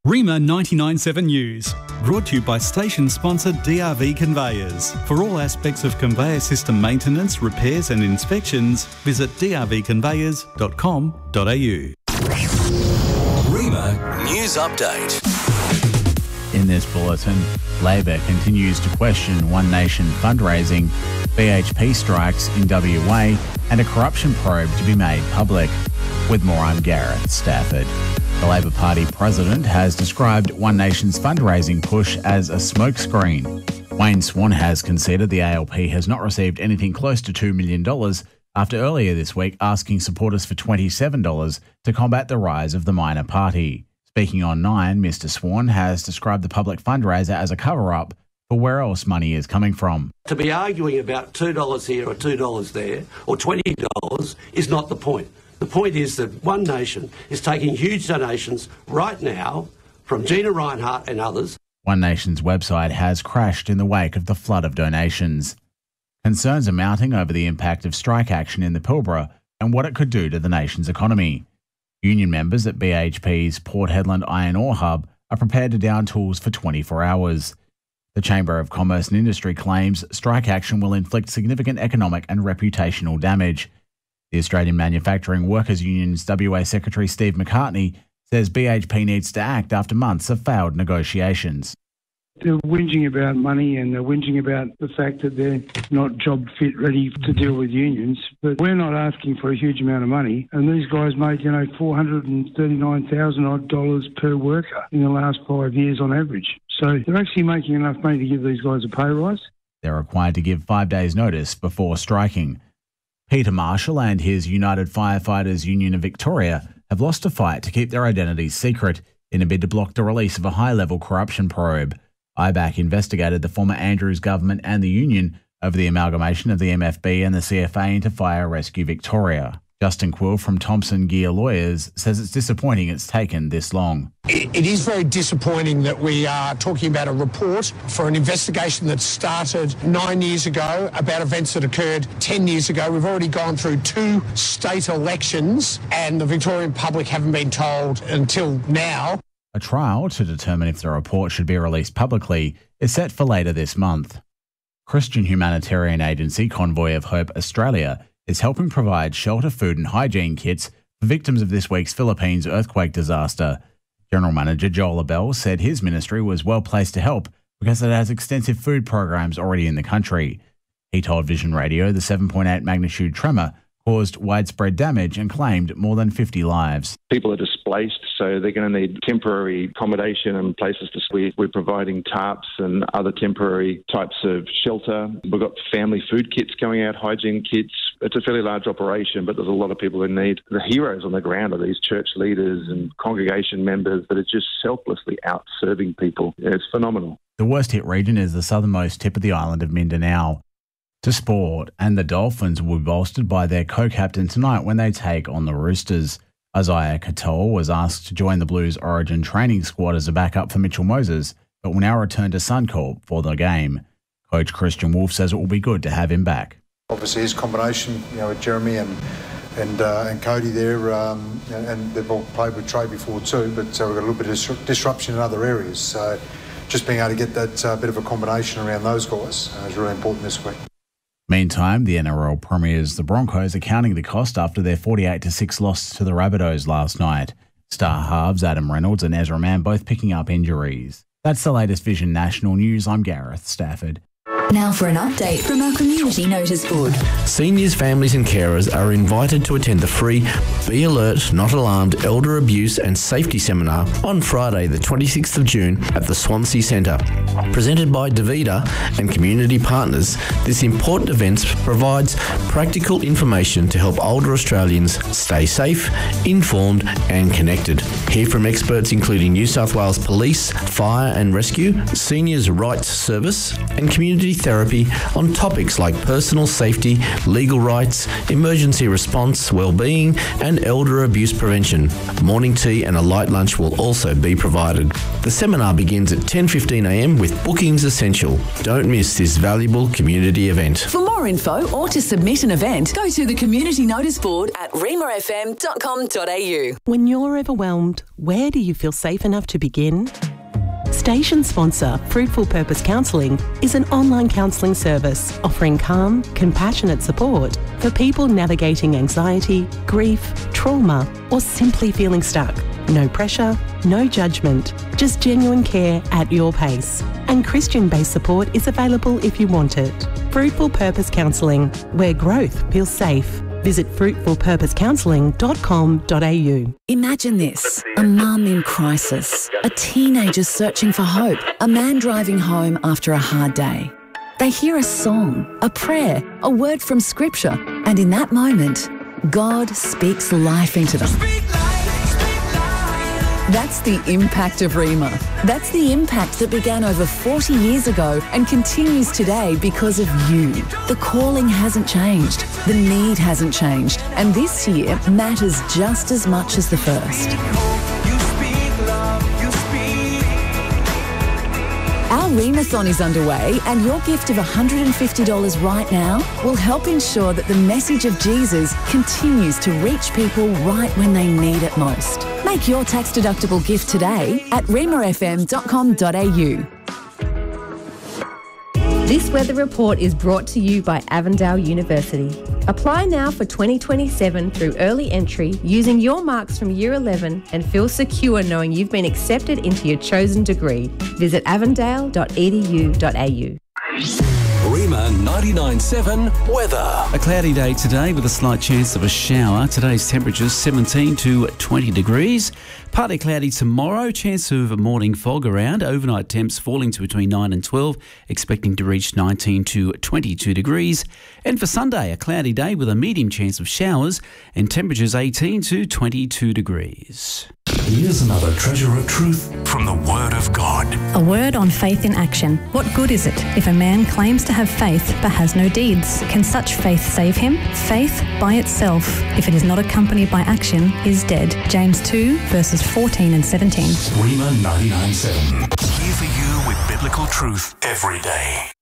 Rima 99.7 News, brought to you by station sponsor DRV Conveyors. For all aspects of conveyor system maintenance, repairs and inspections, visit drvconveyors.com.au. Rima News Update. In this bulletin, Labor continues to question One Nation fundraising, BHP strikes in WA, and a corruption probe to be made public. With more, I'm Gareth Stafford. The Labor Party president has described One Nation's fundraising push as a smokescreen. Wayne Swan has conceded the ALP has not received anything close to $2 million after earlier this week asking supporters for $27 to combat the rise of the minor party. Speaking on 9, Mr Swan has described the public fundraiser as a cover-up for where else money is coming from. To be arguing about $2 here or $2 there or $20 is not the point. The point is that One Nation is taking huge donations right now from Gina Rinehart and others. One Nation's website has crashed in the wake of the flood of donations. Concerns are mounting over the impact of strike action in the Pilbara and what it could do to the nation's economy. Union members at BHP's Port Hedland Iron Ore Hub are prepared to down tools for 24 hours. The Chamber of Commerce and Industry claims strike action will inflict significant economic and reputational damage. The Australian Manufacturing Workers Union's WA Secretary Steve McCartney says BHP needs to act after months of failed negotiations. They're whinging about money and they're whinging about the fact that they're not job fit ready to deal with unions. But we're not asking for a huge amount of money. And these guys made, $439,000 odd per worker in the last 5 years on average. So they're actually making enough money to give these guys a pay rise. They're required to give 5 days' notice before striking. Peter Marshall and his United Firefighters Union of Victoria have lost a fight to keep their identities secret in a bid to block the release of a high-level corruption probe. IBAC investigated the former Andrews government and the union over the amalgamation of the MFB and the CFA into Fire Rescue Victoria. Justin Quill from Thompson Gear Lawyers says it's disappointing it's taken this long. It is very disappointing that we are talking about a report for an investigation that started 9 years ago about events that occurred 10 years ago. We've already gone through 2 state elections and the Victorian public haven't been told until now. A trial to determine if the report should be released publicly is set for later this month. Christian humanitarian agency Convoy of Hope Australia is helping provide shelter, food and hygiene kits for victims of this week's Philippines earthquake disaster. General Manager Joel Abell said his ministry was well placed to help because it has extensive food programs already in the country. He told Vision Radio the 7.8 magnitude tremor caused widespread damage and claimed more than 50 lives. People are displaced, so they're going to need temporary accommodation and places to sleep. We're providing tarps and other temporary types of shelter. We've got family food kits going out, hygiene kits. It's a fairly large operation, but there's a lot of people in need. The heroes on the ground are these church leaders and congregation members that are just selflessly out serving people. It's phenomenal. The worst hit region is the southernmost tip of the island of Mindanao. To sport, and the Dolphins will be bolstered by their co-captain tonight when they take on the Roosters. Isaiah Katoa was asked to join the Blues Origin training squad as a backup for Mitchell Moses, but will now return to Suncorp for the game. Coach Christian Wolf says it will be good to have him back. Obviously his combination, with Jeremy and Cody there, and they've all played with Trey before too, but we've got a little bit of disruption in other areas. So just being able to get that bit of a combination around those guys is really important this week. Meantime, the NRL premiers, the Broncos, are counting the cost after their 48-6 loss to the Rabbitohs last night. Star halves Adam Reynolds and Ezra Mann both picking up injuries. That's the latest Vision National News. I'm Gareth Stafford. Now for an update from our community notice board. Seniors, families and carers are invited to attend the free Be Alert, Not Alarmed Elder Abuse and Safety Seminar on Friday the 26th of June at the Swansea Centre. Presented by DaVita and community partners, this important event provides practical information to help older Australians stay safe, informed and connected. Hear from experts including New South Wales Police, Fire and Rescue, Seniors Rights Service and Community Therapy on topics like personal safety, legal rights, emergency response, well-being and elder abuse prevention. Morning tea and a light lunch will also be provided. The seminar begins at 10:15am with bookings essential. Don't miss this valuable community event. For more info or to submit an event, go to the community notice board at rimafm.com.au. When you're overwhelmed, where do you feel safe enough to begin? Station sponsor Fruitful Purpose Counselling is an online counselling service offering calm, compassionate support for people navigating anxiety, grief, trauma, or simply feeling stuck. No pressure, no judgment, just genuine care at your pace. And Christian-based support is available if you want it. Fruitful Purpose Counselling, where growth feels safe. Visit fruitfulpurposecounselling.com.au. Imagine this, a mum in crisis, a teenager searching for hope, a man driving home after a hard day. They hear a song, a prayer, a word from Scripture, and in that moment, God speaks life into them. That's the impact of Rhema. That's the impact that began over 40 years ago and continues today because of you. The calling hasn't changed. The need hasn't changed. And this year matters just as much as the first. Our Remathon is underway, and your gift of $150 right now will help ensure that the message of Jesus continues to reach people right when they need it most. Make your tax-deductible gift today at remerfm.com.au. This weather report is brought to you by Avondale University. Apply now for 2027 through early entry using your marks from Year 11 and feel secure knowing you've been accepted into your chosen degree. Visit avondale.edu.au. Rima 99.7 weather. A cloudy day today with a slight chance of a shower. Today's temperatures 17 to 20 degrees. Partly cloudy tomorrow, chance of a morning fog around. Overnight temps falling to between 9 and 12, expecting to reach 19 to 22 degrees. And for Sunday, a cloudy day with a medium chance of showers and temperatures 18 to 22 degrees. Here's another treasure of truth from the Word of God. A word on faith in action. What good is it if a man claims to have faith but has no deeds? Can such faith save him? Faith by itself, if it is not accompanied by action, is dead. James 2, verses 14 and 17. Rima 99.7. Here for you with biblical truth every day.